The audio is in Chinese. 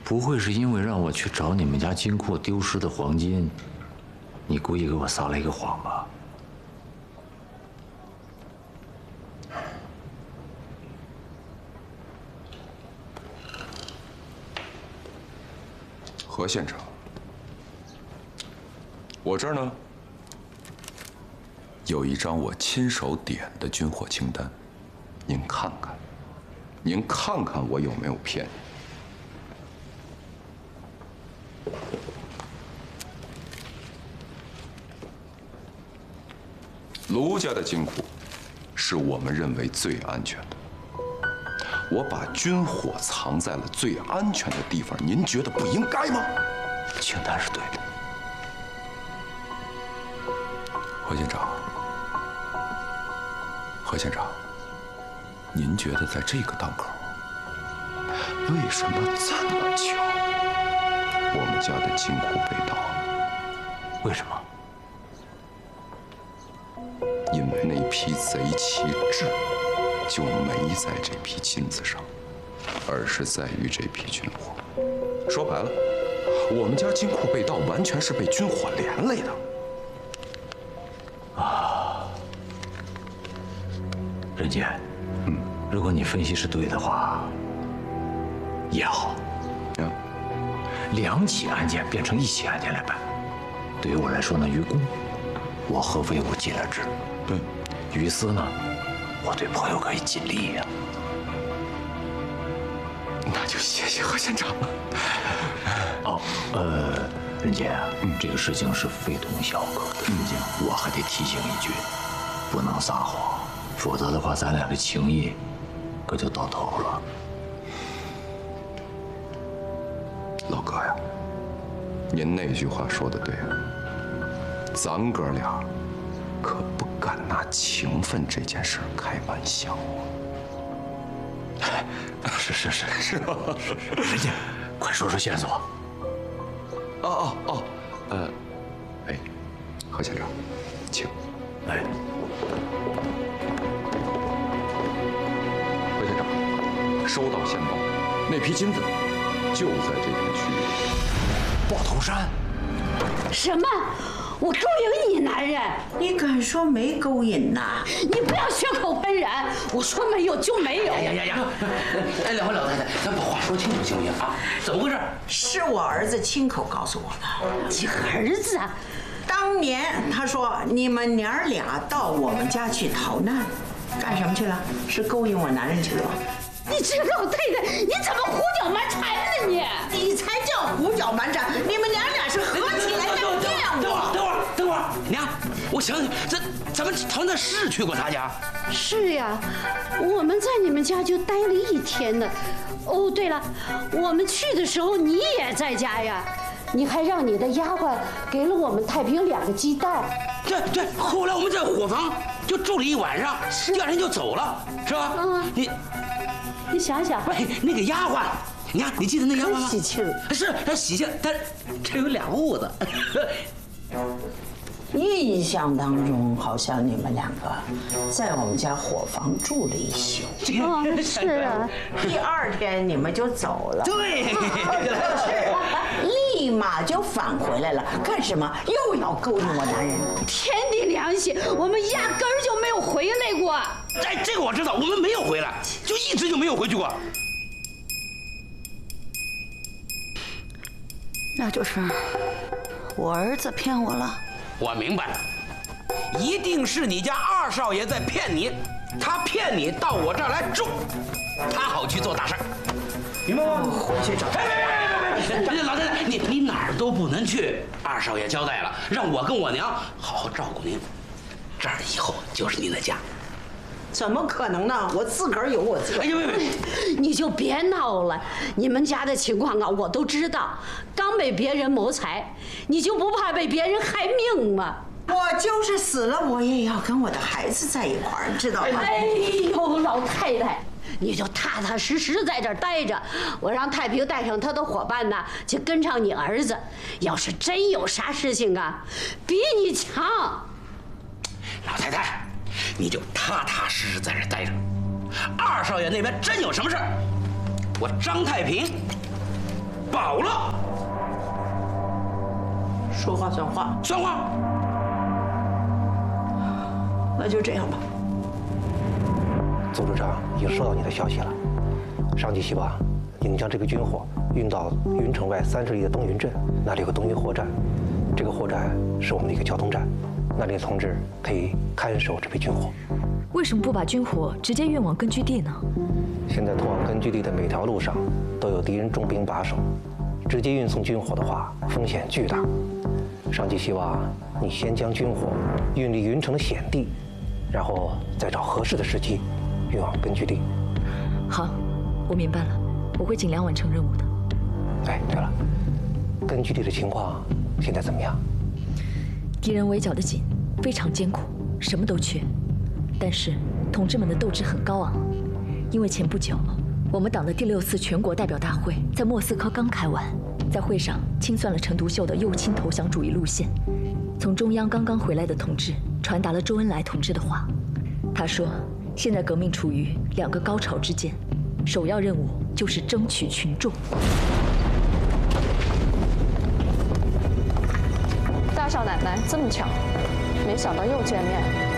不会是因为让我去找你们家金库丢失的黄金，你故意给我撒了一个谎吧？ 何县长，我这儿呢有一张我亲手点的军火清单，您看看，您看看我有没有骗你？卢家的金库是我们认为最安全的，我把军火藏在了最安全的地方，您觉得不应该吗？ 清单是对的。 何县长，何县长，您觉得在这个档口，为什么这么巧，我们家的金库被盗？ 为什么？ 因为那批贼旗帜就没在这批金子上，而是在于这批军火。说白了，我们家金库被盗，完全是被军火连累的。 任杰，如果你分析是对的话，也好。2起案件变成1起案件来办，对于我来说呢，于公，我合为我尽了职。 对， 于私呢，我对朋友可以尽力呀。 那就谢谢何县长了。 任杰啊，这个事情是非同小可的事情，我还得提醒一句，不能撒谎，否则的话，咱俩的情谊可就到头了。 老哥呀，您那句话说得对，咱哥俩可不敢拿情分这件事开玩笑啊。 是吧？任杰，快说说线索。 哎，何县长，请。 哎， 何县长，收到线报，那批金子就在这片区域。 豹头山？ 什么？我勾引你男人？ 你敢说没勾引呐？ 你不要血口喷人！我说没有就没有。 呀！哎，两位老太太，咱把话说清楚行不行啊？怎么回事？ 是我儿子亲口告诉我的。 你儿子啊？ 当年他说你们娘俩到我们家去逃难，干什么去了？是勾引我男人去了。 你这老太太，你怎么胡搅蛮缠呢你？ 你才叫胡搅蛮缠！你们娘俩是合起来在骗我。 等会儿，娘，我想想，咱们逃难是去过他家。 是呀，我们在你们家就待了1天呢。哦，对了，我们去的时候你也在家呀，你还让你的丫鬟给了我们太平2个鸡蛋。 对，后来我们在伙房就住了1晚上，第2天就走了，是吧？ 你想想， 不是那个丫鬟，你记得那丫鬟吗？ 喜庆， 是她喜庆，但这有2屋子。 印象当中，好像你们2个在我们家伙房住了1宿。 是啊。 第2天你们就走了。 对， 立马就返回来了，干什么？又要勾引我男人？ 天地良心，我们压根儿就没有回来过。 哎，这个我知道，我们没有回来，就一直就没有回去过。 那就是我儿子骗我了。 我明白了，一定是你家2少爷在骗你，他骗你到我这儿来住，他好去做大事，明白吗？ 回去找。 别，老太太，你哪儿都不能去。2少爷交代了，让我跟我娘好好照顾您，这儿以后就是您的家。 怎么可能呢？我自个儿有我自个儿。 哎呀，别， 你就别闹了。你们家的情况啊，我都知道。刚被别人谋财，你就不怕被别人害命吗？ 我就是死了，我也要跟我的孩子在一块儿，知道吗？ 哎呦，老太太，你就踏踏实实在这儿待着。我让太平带上他的伙伴呢，去跟上你儿子。要是真有啥事情啊，比你强。 老太太，你就踏踏实实在这待着。2少爷那边真有什么事儿，我张太平保了。 说话算话， 算话。 那就这样吧。 总组长已经收到你的消息了，上级希望你能将这个军火运到云城外30里的东云镇，那里有个东云货站，这个货站是我们的一个交通站，那里的同志可以看守这批军火。 为什么不把军火直接运往根据地呢？ 现在通往根据地的每条路上都有敌人重兵把守，直接运送军火的话风险巨大。上级希望你先将军火运离云城的险地，然后再找合适的时机运往根据地。 好，我明白了，我会尽量完成任务的。 哎，对了，根据地的情况现在怎么样？ 敌人围剿的紧，非常艰苦，什么都缺。但是同志们的斗志很高昂，因为前不久我们党的第6次全国代表大会在莫斯科刚开完，在会上清算了陈独秀的右倾投降主义路线。从中央刚刚回来的同志传达了周恩来同志的话，他说现在革命处于2个高潮之间，首要任务就是争取群众。 大少奶奶这么巧，没想到又见面。